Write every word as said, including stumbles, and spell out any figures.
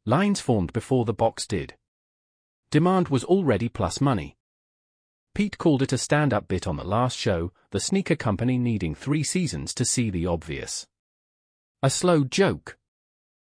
Lines formed before the box did. Demand was already plus money. Pete called it a stand-up bit on the last show, the sneaker company needing three seasons to see the obvious. A slow joke.